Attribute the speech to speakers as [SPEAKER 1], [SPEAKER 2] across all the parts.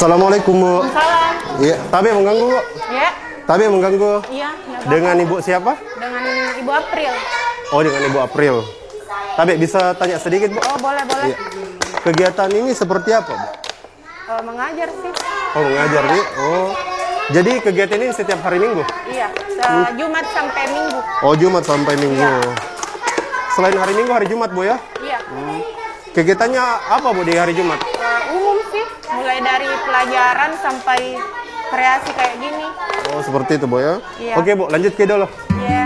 [SPEAKER 1] Assalamualaikum, Bu.
[SPEAKER 2] Salam.
[SPEAKER 1] Iya, Tabe mengganggu, Bu.
[SPEAKER 2] Ya.
[SPEAKER 1] Tabe mengganggu.
[SPEAKER 2] Iya.
[SPEAKER 1] Dengan Ibu siapa?
[SPEAKER 2] Dengan Ibu April.
[SPEAKER 1] Oh, dengan Ibu April. Tabe bisa tanya sedikit, Bu?
[SPEAKER 2] Oh, boleh.
[SPEAKER 1] Iya. Kegiatan ini seperti apa, Bu?
[SPEAKER 2] Mengajar sih.
[SPEAKER 1] Oh, mengajar, Bu. Oh. Jadi kegiatan ini setiap hari Minggu?
[SPEAKER 2] Iya. Jumat sampai Minggu.
[SPEAKER 1] Oh, Jumat sampai Minggu.
[SPEAKER 2] Iya.
[SPEAKER 1] Selain hari Minggu, hari Jumat, Bu ya?
[SPEAKER 2] Iya.
[SPEAKER 1] Kegiatannya apa, Bu, di hari Jumat?
[SPEAKER 2] Umum sih. Mulai dari pelajaran sampai kreasi kayak gini.
[SPEAKER 1] Oh, seperti itu, Bu ya?
[SPEAKER 2] Iya.
[SPEAKER 1] Oke, Bu, lanjut ke dulu.
[SPEAKER 2] Iya.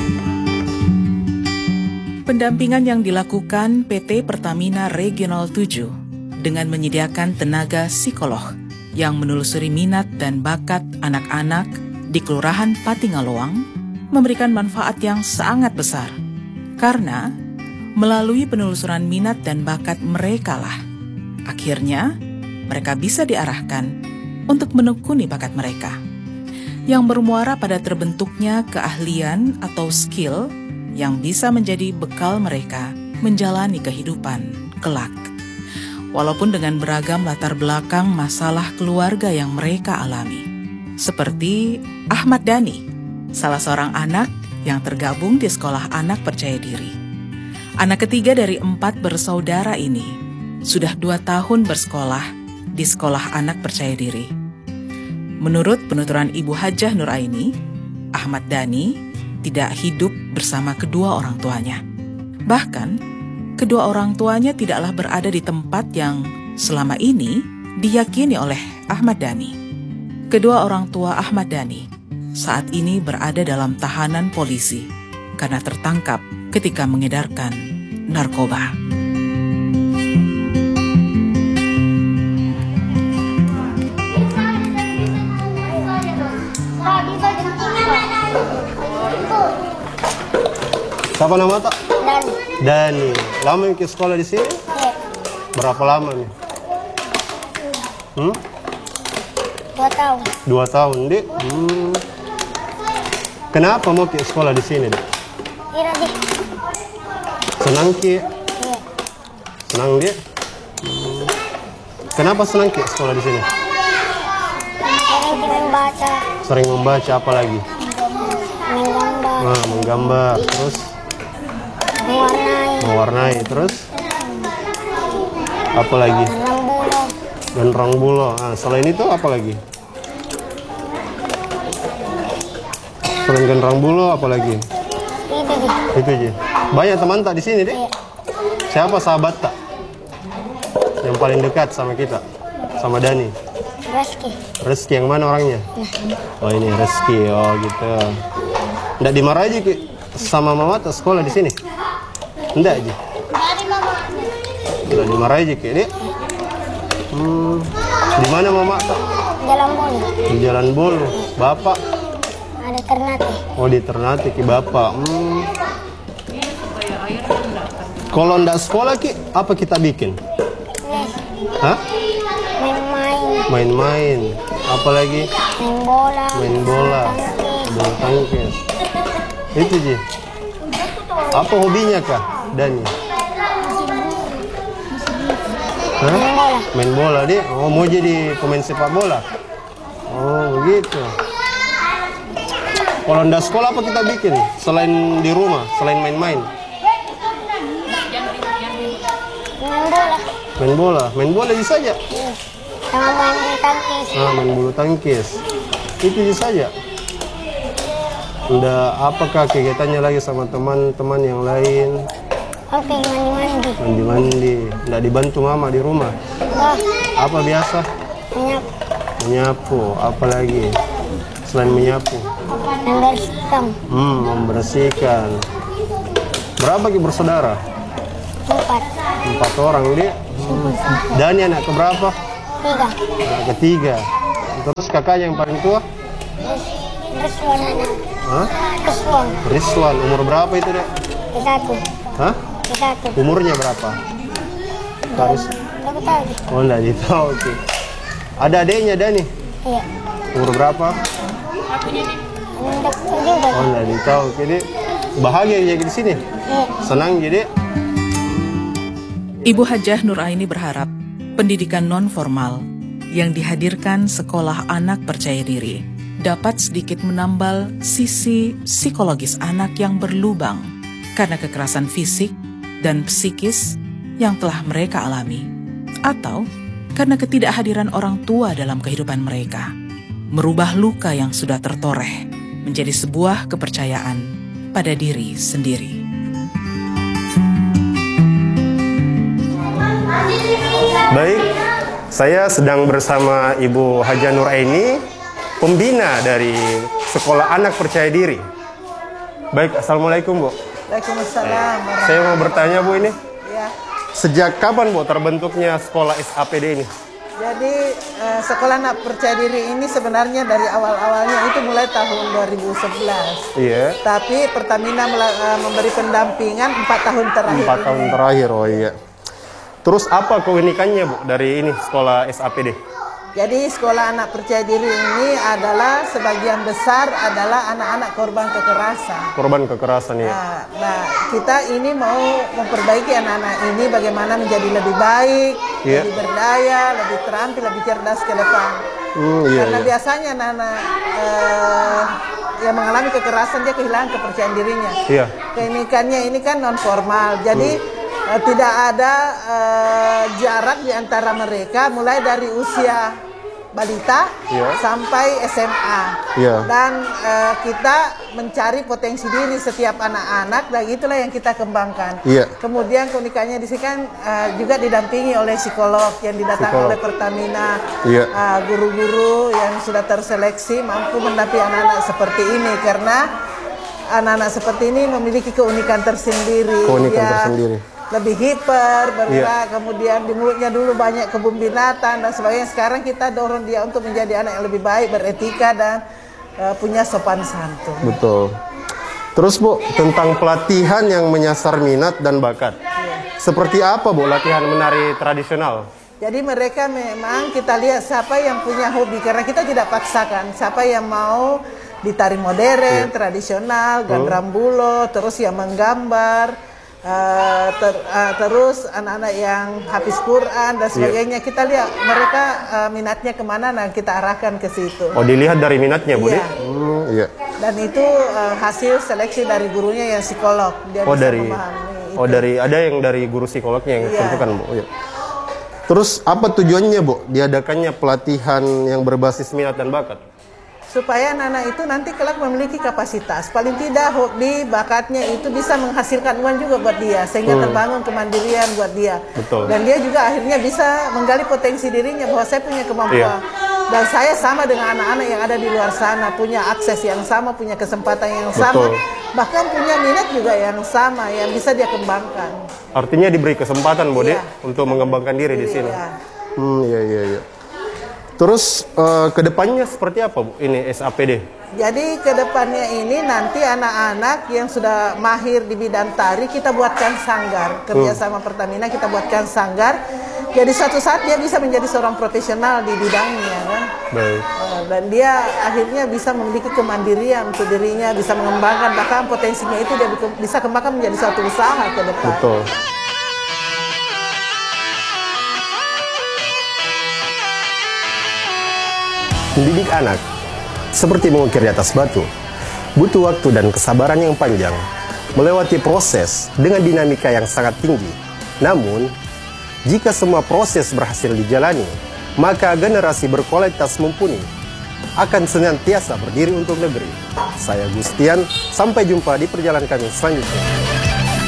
[SPEAKER 3] Pendampingan yang dilakukan PT Pertamina Regional 7 dengan menyediakan tenaga psikolog yang menelusuri minat dan bakat anak-anak di Kelurahan Patingaloang memberikan manfaat yang sangat besar. Karena melalui penelusuran minat dan bakat mereka lah, akhirnya mereka bisa diarahkan untuk menekuni bakat mereka yang bermuara pada terbentuknya keahlian atau skill yang bisa menjadi bekal mereka menjalani kehidupan kelak. Walaupun dengan beragam latar belakang masalah keluarga yang mereka alami. Seperti Ahmad Dhani, salah seorang anak yang tergabung di Sekolah Anak Percaya Diri. Anak ketiga dari 4 bersaudara ini sudah 2 tahun bersekolah di Sekolah Anak Percaya Diri. Menurut penuturan Ibu Hajah Nuraini, Ahmad Dhani tidak hidup bersama kedua orang tuanya. Bahkan, kedua orang tuanya tidaklah berada di tempat yang selama ini diyakini oleh Ahmad Dhani. Kedua orang tua Ahmad Dhani saat ini berada dalam tahanan polisi karena tertangkap ketika mengedarkan narkoba.
[SPEAKER 1] Siapa nama tak?
[SPEAKER 4] Dani.
[SPEAKER 1] Dani. Lama ke sekolah di sini?
[SPEAKER 4] Iya.
[SPEAKER 1] Berapa lama nih?
[SPEAKER 4] 2 tahun.
[SPEAKER 1] 2 tahun, Dik. Kenapa mau ke sekolah di sini, Dik?
[SPEAKER 4] Kira deh.
[SPEAKER 1] Senang Ki?
[SPEAKER 4] Iya.
[SPEAKER 1] Senang, Dik? Kenapa senang Ki sekolah di sini?
[SPEAKER 4] Sering membaca,
[SPEAKER 1] Sering membaca, apa lagi?
[SPEAKER 4] menggambar,
[SPEAKER 1] Menggambar, terus
[SPEAKER 4] mewarnai,
[SPEAKER 1] terus apa lagi?
[SPEAKER 4] rambut,
[SPEAKER 1] Dan rangbulo. Selain itu apa lagi? Selain genrang bulu apa lagi?
[SPEAKER 4] itu deh.
[SPEAKER 1] Itu aja. Banyak teman tak di sini, Dek?
[SPEAKER 4] Iya.
[SPEAKER 1] Siapa sahabat tak? Yang paling dekat sama kita? Sama Dani?
[SPEAKER 4] Reski.
[SPEAKER 1] Reski yang mana orangnya? Oh, ini Reski. Oh, gitu. Nggak dimarahi aja Ki sama mama tak sekolah di sini? Nggak aja. Nggak dimarahi aja Ki, Dek? Di mana mama tak?
[SPEAKER 4] Jalan Bolu.
[SPEAKER 1] Di Jalan Bolu. Bapak?
[SPEAKER 4] Ada Ternate.
[SPEAKER 1] Oh, di Ternate Ki bapak. Kalau ndak sekolah Ki, apa kita bikin?
[SPEAKER 4] Les.
[SPEAKER 1] Hah?
[SPEAKER 4] Main-main.
[SPEAKER 1] Main-main. Apa lagi?
[SPEAKER 4] Main bola.
[SPEAKER 1] Main bola. Bulu tangkis. Itu Ji. Apa hobinya Kak, Dani? Hah?
[SPEAKER 4] Main bola.
[SPEAKER 1] Main bola dia. Oh, mau jadi pemain sepak bola. Oh, begitu. Kalau ndak sekolah apa kita bikin? Selain di rumah, selain main-main.
[SPEAKER 4] Main bola.
[SPEAKER 1] Main bola. Main bola bisa saja.
[SPEAKER 4] Sama main bulu tangkis.
[SPEAKER 1] Main bulu tangkis. Itu bisa saja. Ndak apakah kegiatannya lagi sama teman-teman yang lain?
[SPEAKER 4] Oke, mandi-mandi.
[SPEAKER 1] Mandi-mandi. Ndak dibantu mama di rumah.
[SPEAKER 4] Wah,
[SPEAKER 1] Apa biasa?
[SPEAKER 4] menyapu.
[SPEAKER 1] Menyapu. Apa lagi? Selain menyapu.
[SPEAKER 4] Membersihkan.
[SPEAKER 1] Membersihkan. Berapa Ki bersaudara?
[SPEAKER 4] 4.
[SPEAKER 1] 4 orang dia. Dani anak keberapa?
[SPEAKER 4] 3.
[SPEAKER 1] Anak ketiga. Terus kakaknya yang paling tua?
[SPEAKER 4] Rizwan anak.
[SPEAKER 1] Hah?
[SPEAKER 4] Rizwan.
[SPEAKER 1] Rizwan. Umur berapa itu dek?
[SPEAKER 4] 1.
[SPEAKER 1] Hah?
[SPEAKER 4] 1.
[SPEAKER 1] Umurnya berapa? Taris.
[SPEAKER 4] Aku tahu.
[SPEAKER 1] Oh, enggak ditahu Ki. Ada adiknya Dani?
[SPEAKER 4] Iya.
[SPEAKER 1] Umur berapa?
[SPEAKER 4] Enggak tahu juga.
[SPEAKER 1] Oh, enggak ditahu Ki. Dek. Bahagia jadi di sini?
[SPEAKER 4] Iya.
[SPEAKER 1] Senang jadi?
[SPEAKER 3] Ibu Hajah Nuraini berharap pendidikan non-formal yang dihadirkan Sekolah Anak Percaya Diri dapat sedikit menambal sisi psikologis anak yang berlubang karena kekerasan fisik dan psikis yang telah mereka alami, atau karena ketidakhadiran orang tua dalam kehidupan mereka. Merubah luka yang sudah tertoreh menjadi sebuah kepercayaan pada diri sendiri.
[SPEAKER 1] Baik, saya sedang bersama Ibu Haja Nuraini, pembina dari Sekolah Anak Percaya Diri. Baik, Assalamualaikum Bu.
[SPEAKER 5] Waalaikumsalam.
[SPEAKER 1] Saya mau bertanya Bu ini,
[SPEAKER 5] Ya,
[SPEAKER 1] sejak kapan Bu terbentuknya sekolah SAPD ini?
[SPEAKER 5] jadi Sekolah Anak Percaya Diri ini sebenarnya dari awal-awalnya itu mulai tahun 2011.
[SPEAKER 1] Iya.
[SPEAKER 5] Tapi Pertamina memberi pendampingan 4 tahun terakhir.
[SPEAKER 1] 4 tahun terakhir, oh iya. Terus apa keunikannya Bu dari ini sekolah SAPD?
[SPEAKER 5] Jadi Sekolah Anak Percaya Diri ini adalah sebagian besar adalah anak-anak korban kekerasan.
[SPEAKER 1] Korban kekerasan ya.
[SPEAKER 5] Nah, kita ini mau memperbaiki anak-anak ini bagaimana menjadi lebih baik,
[SPEAKER 1] Iya.
[SPEAKER 5] lebih berdaya, lebih terampil, lebih cerdas ke depan.
[SPEAKER 1] Iya,
[SPEAKER 5] Karena
[SPEAKER 1] iya.
[SPEAKER 5] biasanya anak-anak yang mengalami kekerasan dia kehilangan kepercayaan dirinya.
[SPEAKER 1] Iya.
[SPEAKER 5] Keunikannya ini kan non formal, jadi tidak ada jarak di antara mereka mulai dari usia balita
[SPEAKER 1] Iya.
[SPEAKER 5] sampai SMA.
[SPEAKER 1] Iya.
[SPEAKER 5] Dan kita mencari potensi diri setiap anak-anak dan itulah yang kita kembangkan.
[SPEAKER 1] Iya.
[SPEAKER 5] Kemudian keunikannya di sini kan juga didampingi oleh psikolog yang didatangkan
[SPEAKER 1] Psikolog.
[SPEAKER 5] oleh Pertamina.
[SPEAKER 1] Iya.
[SPEAKER 5] Guru-guru yang sudah terseleksi mampu mendampingi anak-anak seperti ini karena anak-anak seperti ini memiliki keunikan tersendiri.
[SPEAKER 1] Keunikan
[SPEAKER 5] Dia
[SPEAKER 1] tersendiri.
[SPEAKER 5] lebih hiper, bergerak,
[SPEAKER 1] Iya.
[SPEAKER 5] kemudian di mulutnya dulu banyak kebun binatang dan sebagainya. Sekarang kita dorong dia untuk menjadi anak yang lebih baik, beretika dan punya sopan santun.
[SPEAKER 1] Betul. Terus Bu, tentang pelatihan yang menyasar minat dan bakat. Seperti apa Bu latihan menari tradisional?
[SPEAKER 5] Jadi mereka memang kita lihat siapa yang punya hobi karena kita tidak paksakan. Siapa yang mau di tari modern, tradisional, gandrambulo, terus yang menggambar. Terus anak-anak yang habis Quran dan sebagainya kita lihat mereka minatnya kemana, nah kita arahkan ke situ.
[SPEAKER 1] Oh, dilihat dari minatnya Bu?
[SPEAKER 5] Iya.
[SPEAKER 1] Iya.
[SPEAKER 5] Dan itu hasil seleksi dari gurunya yang psikolog, dia
[SPEAKER 1] Oh,
[SPEAKER 5] bisa
[SPEAKER 1] dari
[SPEAKER 5] memahami
[SPEAKER 1] Oh,
[SPEAKER 5] itu.
[SPEAKER 1] dari ada yang dari guru psikolognya yang
[SPEAKER 5] Iya.
[SPEAKER 1] tentukan Bu. Iya. Terus apa tujuannya Bu diadakannya pelatihan yang berbasis minat dan bakat?
[SPEAKER 5] Supaya anak-anak itu nanti kelak memiliki kapasitas. Paling tidak hobi, bakatnya itu bisa menghasilkan uang juga buat dia. Sehingga terbangun kemandirian buat dia.
[SPEAKER 1] Betul.
[SPEAKER 5] Dan dia juga akhirnya bisa menggali potensi dirinya bahwa saya punya kemampuan.
[SPEAKER 1] Iya.
[SPEAKER 5] Dan saya sama dengan anak-anak yang ada di luar sana. Punya akses yang sama, punya kesempatan yang sama.
[SPEAKER 1] Betul.
[SPEAKER 5] Bahkan punya minat juga yang sama, yang bisa dia kembangkan.
[SPEAKER 1] Artinya diberi kesempatan Bu
[SPEAKER 5] Iya.
[SPEAKER 1] untuk mengembangkan diri di sini.
[SPEAKER 5] Iya.
[SPEAKER 1] Iya, iya, iya. Terus kedepannya seperti apa Bu ini SAPD?
[SPEAKER 5] Jadi ke depannya ini nanti anak-anak yang sudah mahir di bidang tari kita buatkan sanggar. Kerjasama Pertamina kita buatkan sanggar. Jadi suatu saat dia bisa menjadi seorang profesional di bidangnya kan.
[SPEAKER 1] Baik.
[SPEAKER 5] Dan dia akhirnya bisa memiliki kemandirian untuk dirinya, bisa mengembangkan bahkan potensinya itu dia bisa kembangkan menjadi suatu usaha ke depan.
[SPEAKER 1] Betul. Mendidik anak seperti mengukir di atas batu, butuh waktu dan kesabaran yang panjang, melewati proses dengan dinamika yang sangat tinggi. Namun, jika semua proses berhasil dijalani, maka generasi berkualitas mumpuni akan senantiasa berdiri untuk negeri. Saya Gustian, sampai jumpa di perjalanan kami selanjutnya.